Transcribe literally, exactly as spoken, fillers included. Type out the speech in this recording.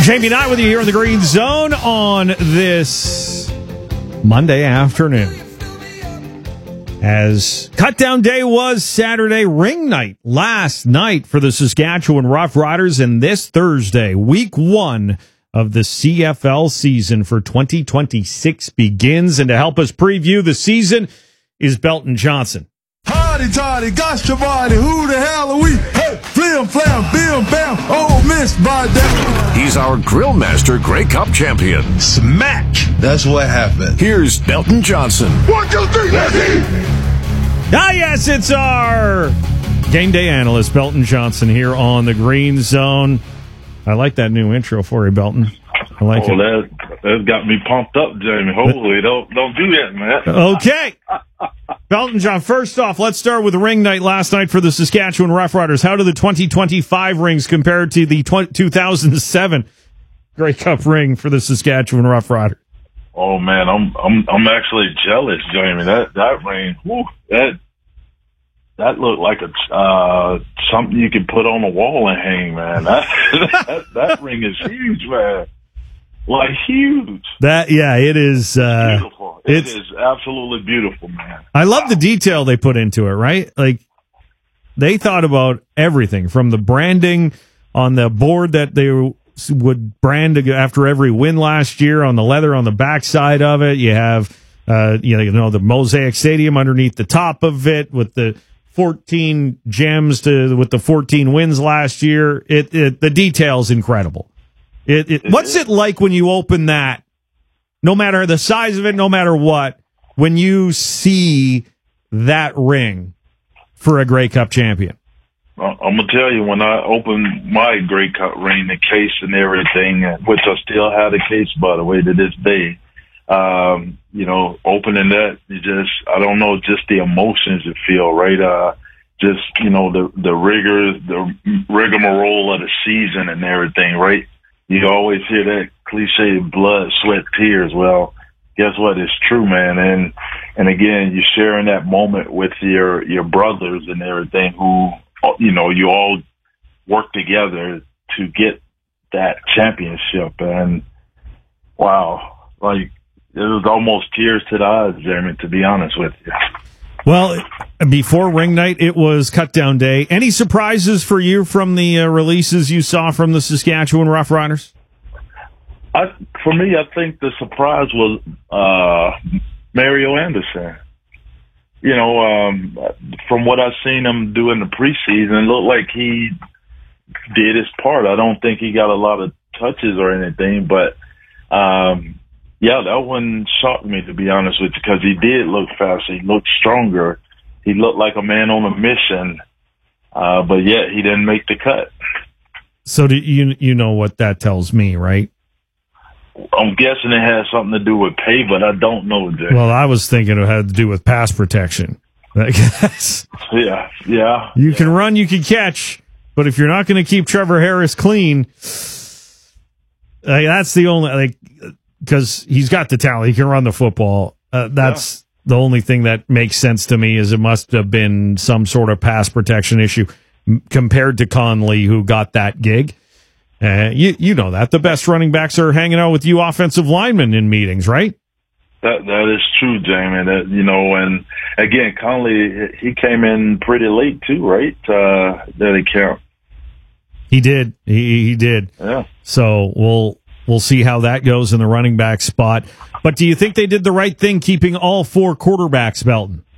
Jamie Knight with you here in the Green Zone on this Monday afternoon. As Cutdown Day was Saturday, ring night last night for the Saskatchewan Roughriders, and this Thursday, week one of the C F L season for twenty twenty-six begins. And to help us preview the season is Belton Johnson. Hardy, tardy, gosh, your body, who the hell are we? Hey, flim, flam, bim, bam, oh, miss, by that. He's our grill master, Grey Cup champion. Smack! That's what happened. Here's Belton Johnson. One, two, three, let's eat! Ah, yes, it's our game day analyst, Belton Johnson, here on the Green Zone. I like that new intro for you, Belton. I like oh, it. That, that got me pumped up, Jamie. Hopefully, don't don't do that, man. Okay. Belton John, first off, let's start with ring night last night for the Saskatchewan Roughriders. How do the twenty twenty-five rings compare to the two thousand seven Grey Cup ring for the Saskatchewan Roughriders? Oh man, I'm I'm I'm actually jealous, Jamie. That that ring, whew, that that looked like a uh, something you could put on a wall and hang, man. That that, that ring is huge, man. Like huge. That yeah, it is. Uh, beautiful. It is absolutely beautiful, man. I love the detail they put into it. Right, like they thought about everything from the branding on the board that they would brand after every win last year on the leather on the backside of it. You have uh, you know, you know the Mosaic Stadium underneath the top of it with the fourteen gems to with the fourteen wins last year. It, it the detail's incredible. It, it, what's it like when you open that, no matter the size of it, no matter what, when you see that ring for a Grey Cup champion? I'm going to tell you, when I opened my Grey Cup ring, the case and everything, which I still have the case, by the way, to this day, um, you know, opening that, you just, I don't know, just the emotions you feel, right? Uh, just, you know, the, the rigor, the rigmarole of the season and everything, right? You always hear that cliche, blood, sweat, tears. Well, guess what? It's true, man. And, and again, you're sharing that moment with your, your brothers and everything who, you know, you all work together to get that championship. And wow, like it was almost tears to the eyes, Jeremy, to be honest with you. Well, before ring night, it was Cutdown Day. Any surprises for you from the uh, releases you saw from the Saskatchewan Roughriders? I, for me, I think the surprise was uh, Mario Anderson. You know, um, from what I've seen him do in the preseason, it looked like he did his part. I don't think he got a lot of touches or anything, but um, yeah, that one shocked me, to be honest with you, because he did look faster. He looked stronger. He looked like a man on a mission, uh, but yet he didn't make the cut. So do you you know what that tells me, right? I'm guessing it has something to do with pay, but I don't know, Jay. Well, I was thinking it had to do with pass protection. I guess. Yeah, yeah. You yeah. can run, you can catch, but if you're not going to keep Trevor Harris clean, like, that's the only, like, because he's got the talent. He can run the football. Uh, that's yeah. the only thing that makes sense to me is it must have been some sort of pass protection issue m- compared to Conley, who got that gig. Uh, you you know that. The best running backs are hanging out with you offensive linemen in meetings, right? That That is true, Jamie. That, you know, and again, Conley, he came in pretty late too, right? Uh, did he count? He did. He, he did. Yeah. So we'll we'll see how that goes in the running back spot. But do you think they did the right thing keeping all four quarterbacks, Belton?